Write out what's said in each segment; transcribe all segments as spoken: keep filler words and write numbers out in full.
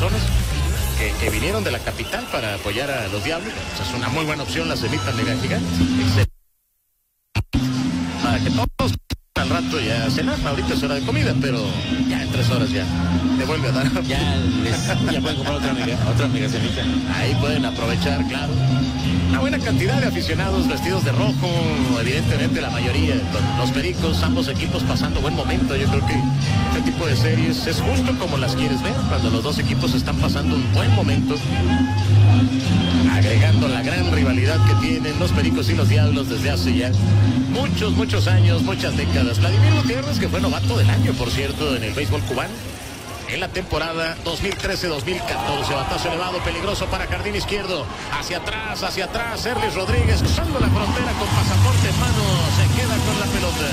personas que, que vinieron de la capital para apoyar a los Diablos. O sea, es una muy buena opción la semita mega gigante. Excelente. Para que todos al rato ya cenar. Ahorita es hora de comida, pero ya en tres horas ya te vuelve a dar. Ya, les, ya pueden comprar otra mega, otra mega semita. Ahí pueden aprovechar, claro. Una buena cantidad de aficionados vestidos de rojo, evidentemente la mayoría, los Pericos, ambos equipos pasando buen momento. Yo creo que este tipo de series es justo como las quieres ver, cuando los dos equipos están pasando un buen momento, agregando la gran rivalidad que tienen los Pericos y los Diablos desde hace ya muchos, muchos años, muchas décadas. Vladimir Gutiérrez, que fue novato del año, por cierto, en el béisbol cubano, en la temporada dos mil trece dos mil catorce. Batazo elevado, peligroso para jardín izquierdo. Hacia atrás, hacia atrás. Erlis Rodríguez cruzando la frontera con pasaporte en mano. Se queda con la pelota.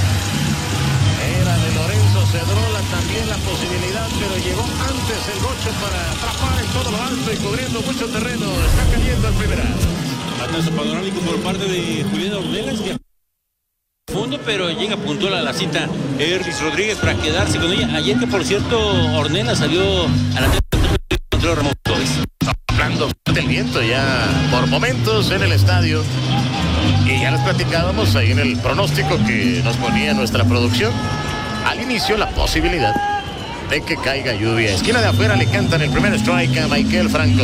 Era de Lorenzo Cedrola también la posibilidad, pero llegó antes el gocho para atrapar en todo lo alto y cubriendo mucho terreno. Está cayendo el primer out. Batazo panorámico por parte de Julián Ornelas, que fondo, pero llega puntual a la cita Erlis Rodríguez para quedarse con ella. Ayer que, por cierto, Ornelas salió a la contra Ramón Flores. Hablando del viento ya por momentos en el estadio. Y ya les platicábamos ahí en el pronóstico que nos ponía nuestra producción. Al inicio la posibilidad de que caiga lluvia. Esquina de afuera le cantan el primer strike a Maikel Franco.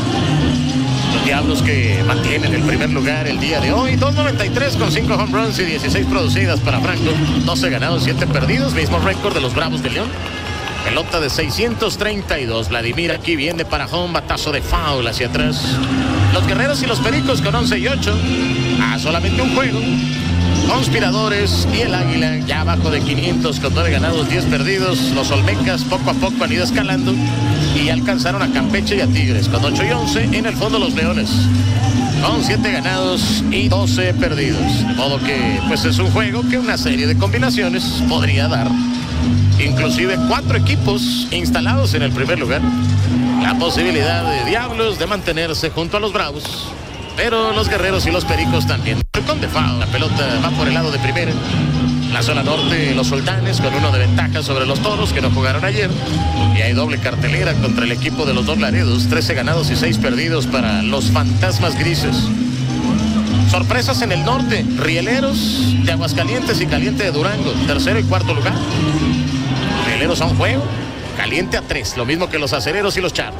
Los Diablos que mantienen el primer lugar el día de hoy. dos noventa y tres con cinco home runs y dieciséis producidas para Franco. doce ganados, siete perdidos. Mismo récord de los Bravos de León. Pelota de seiscientos treinta y dos. Vladimir aquí viene para home. Batazo de foul hacia atrás. Los Guerreros y los Pericos con once y ocho. A solamente un juego. Conspiradores y el Águila ya abajo de quinientos con nueve ganados, diez perdidos. Los Olmecas poco a poco han ido escalando y alcanzaron a Campeche y a Tigres con ocho y once. En el fondo los Leones con siete ganados y doce perdidos. De modo que pues es un juego que una serie de combinaciones podría dar. Inclusive cuatro equipos instalados en el primer lugar. La posibilidad de Diablos de mantenerse junto a los Bravos. Pero los Guerreros y los Pericos también. Con de foul, la pelota va por el lado de primera. En la zona norte, los Sultanes con uno de ventaja sobre los Toros que no jugaron ayer. Y hay doble cartelera contra el equipo de los dos Laredos. trece ganados y seis perdidos para los Fantasmas Grises. Sorpresas en el norte. Rieleros de Aguascalientes y Caliente de Durango. Tercero y cuarto lugar. Rieleros a un juego. Caliente a tres. Lo mismo que los Acereros y los Charros.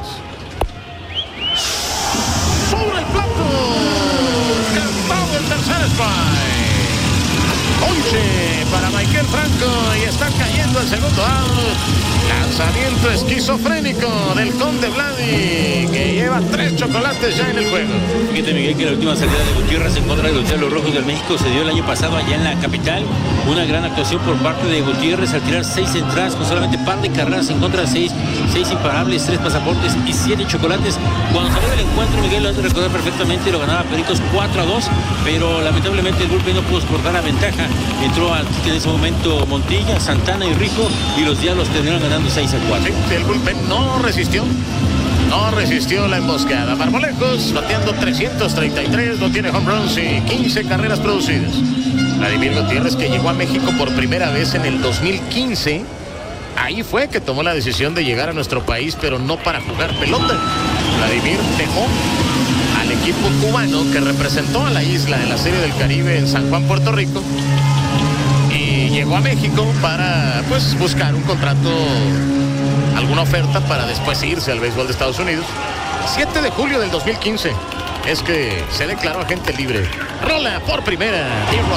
Sobre el plato. Cantado el tercer strike. Ponche para Maikel Franco y está cayendo el segundo out. Lanzamiento esquizofrénico del Conde Vladi, que lleva tres chocolates ya en el juego. Fíjate, Miguel, que la última salida de Gutiérrez en contra de los Diablos Rojos del México se dio el año pasado allá en la capital. Una gran actuación por parte de Gutiérrez al tirar seis entradas con solamente par de carreras en contra de seis, seis imparables, tres pasaportes y siete chocolates. Cuando salió del encuentro, Miguel, lo has de recordar perfectamente, lo ganaba Pericos cuatro a dos, pero lamentablemente el bullpen no pudo exportar la ventaja. Entró al en ese momento Montilla, Santana y Rijo, y los Diablos terminaron ganando seis a cuatro. Sí, el bullpen no resistió. No resistió la emboscada. Marmolejos bateando trescientos treinta y tres, no tiene home runs y quince carreras producidas. Vladimir Gutiérrez, que llegó a México por primera vez en el dos mil quince. Ahí fue que tomó la decisión de llegar a nuestro país, pero no para jugar pelota. Vladimir dejó al equipo cubano que representó a la isla en la Serie del Caribe en San Juan, Puerto Rico, y llegó a México para pues buscar un contrato, alguna oferta para después irse al béisbol de Estados Unidos. siete de julio del dos mil quince es que se declaró agente libre. Rola por primera.